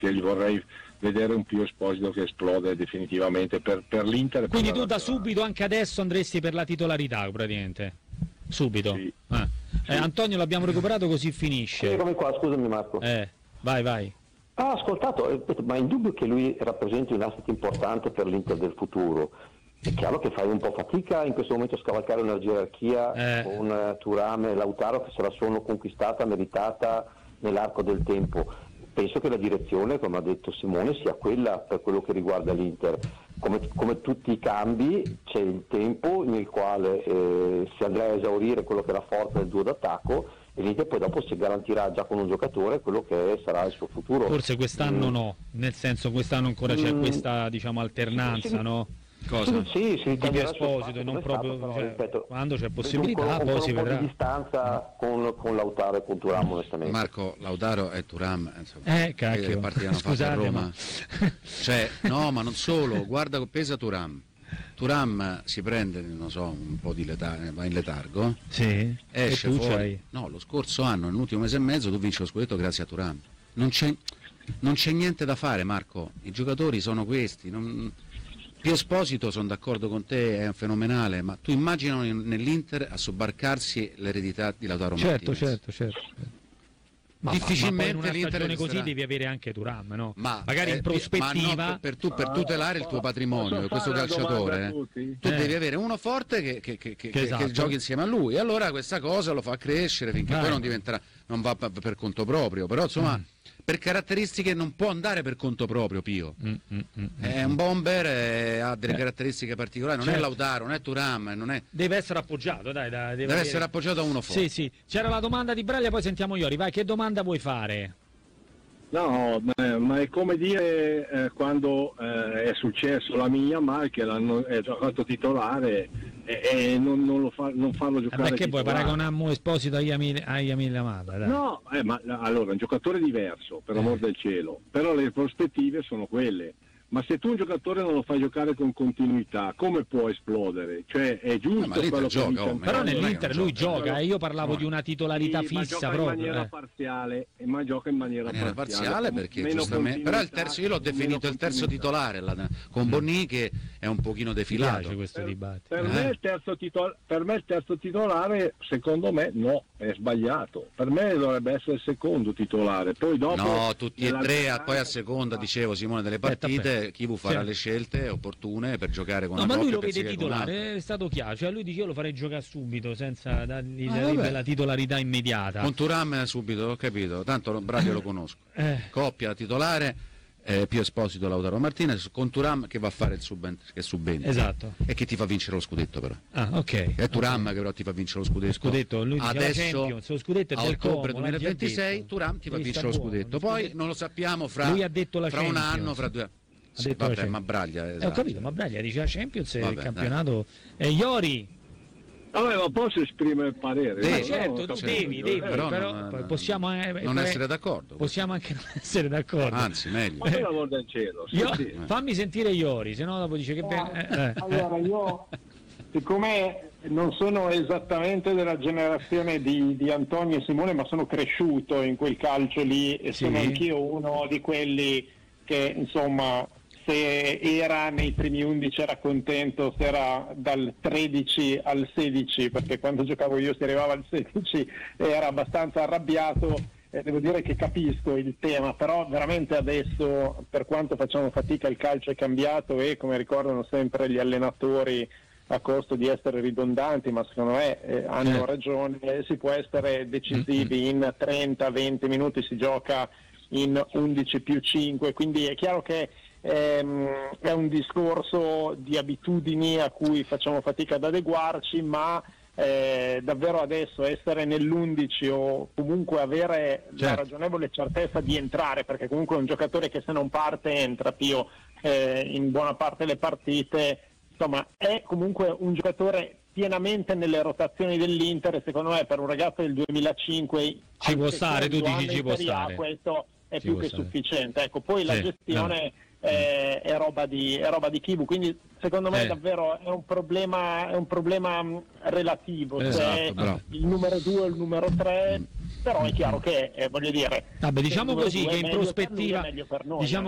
che gli vorrei vedere un Pio Esposito che esplode definitivamente per l'Inter. Quindi tu da subito, anche adesso, andresti per la titolarità praticamente? Subito? Sì. Sì. Antonio l'abbiamo recuperato, così finisce. Eccomi qua, scusami Marco. Vai. Ha ascoltato, ma è indubbio che lui rappresenti un asset importante per l'Inter del futuro. È chiaro che fai un po' fatica in questo momento a scavalcare una gerarchia con Thuram e Lautaro, che se la sono conquistata, meritata nell'arco del tempo. Penso che la direzione, come ha detto Simone, sia quella per quello che riguarda l'Inter. Come tutti i cambi c'è il tempo nel quale si andrà a esaurire quello che è la forza del duo d'attacco, e l'Inter poi dopo si garantirà già con un giocatore quello che sarà il suo futuro. Forse quest'anno no, nel senso quest'anno ancora c'è questa, diciamo, alternanza, no? Cosa? Sì, di Pio Esposito, non proprio, però, cioè, ripeto, quando c'è possibilità poi si vedrà. Un po' di distanza con Lautaro e con Thuram, onestamente. Marco, Lautaro e Thuram, insomma, cacchio. che partite hanno fatto a Roma. Cioè, no, ma non solo, guarda, pesa Thuram si prende, non so, un po' di va in letargo, sì, esce e tu fuori. c'hai... No, lo scorso anno, nell'ultimo mese e mezzo, tu vinci lo scudetto grazie a Thuram. Non c'è niente da fare, Marco, i giocatori sono questi. Pio Esposito, sono d'accordo con te, è fenomenale, ma tu immagina nell'Inter a sobbarcarsi l'eredità di Lautaro Martinez. Certo. Ma difficilmente ma poi in una l'Inter stagione così resterà. devi avere anche Thuram, no? Ma magari in prospettiva, ma no, per tutelare il tuo patrimonio, questo calciatore, tu devi avere uno forte che giochi insieme a lui, e allora questa cosa lo fa crescere finché poi non va per conto proprio, però insomma per caratteristiche non può andare per conto proprio Pio. È un bomber, ha delle caratteristiche particolari, non è Lautaro, non è Thuram, non è... deve essere appoggiato, deve essere appoggiato da uno forte. Sì, c'era la domanda di Braglia, poi sentiamo Iori. Vai, che domanda vuoi fare? No, ma è come dire quando è successo la Myanmar che è giocato titolare e non farlo giocare. Perché vuoi titolare. paragonare Esposito a Yamil Amada? No, ma allora è un giocatore diverso, per amor del cielo, però le prospettive sono quelle. Ma se tu un giocatore non lo fai giocare con continuità, come può esplodere? Cioè è giusto quello che dice, però nell'Inter lui gioca, io parlavo di una titolarità fissa proprio. Ma gioca in maniera parziale perché giustamente. Però io l'ho definito il terzo titolare con Bonni, che è un pochino defilato. Questo dibattito. Per me il terzo titolare, secondo me no, è sbagliato. Per me dovrebbe essere il secondo titolare. Poi dopo no, tutti e tre, poi a seconda, dicevo Simone, delle partite. Chi farà le scelte opportune per giocare con una ma coppia. lui lo vede titolare, è stato chiaro, cioè lui dice io lo farei giocare subito senza dargli la titolarità immediata. Con Thuram subito, ho capito, tanto Braglia lo conosco. Coppia titolare, Pio Esposito, Lautaro Martinez, con Thuram che va a fare il subentra. Esatto. E che ti fa vincere lo scudetto però. Ok. È Thuram che però ti fa vincere lo scudetto. Lui adesso lo scudetto è a del ottobre Como, 2026 Thuram ti fa vincere lo scudetto. Poi non lo sappiamo fra un anno, fra 2 anni. Sì, vabbè, ma Braglia, esatto. Ho capito, ma Braglia dice la Champions e il campionato. Iori, vabbè, ma posso esprimere il parere? Certo, tu devi, però possiamo non essere d'accordo. Possiamo anche non essere d'accordo. Anzi, meglio. Ma per l'amor del cielo. Fammi sentire Iori, se no dopo dice che allora io, siccome non sono esattamente della generazione di Antonio e Simone, ma sono cresciuto in quel calcio lì e sono anch'io uno di quelli che, insomma, se era nei primi 11 era contento, se era dal 13 al 16, perché quando giocavo io si arrivava al 16 e era abbastanza arrabbiato. Devo dire che capisco il tema, però veramente adesso, per quanto facciamo fatica, il calcio è cambiato e, come ricordano sempre gli allenatori, a costo di essere ridondanti, ma secondo me hanno ragione, si può essere decisivi in 30-20 minuti, si gioca in 11 più 5, quindi è chiaro che è un discorso di abitudini a cui facciamo fatica ad adeguarci, ma davvero adesso essere nell'11 o comunque avere la ragionevole certezza di entrare, perché comunque è un giocatore che se non parte entra Pio in buona parte delle partite, insomma è comunque un giocatore pienamente nelle rotazioni dell'Inter e secondo me per un ragazzo del 2005 ci può stare, tu dici ci può stare, questo è più che sufficiente. Ecco, poi la gestione è roba di Kivu, quindi secondo me davvero è un problema relativo, esatto, il numero 2 e il numero 3, però è chiaro che voglio dire, diciamo così che in prospettiva, diciamo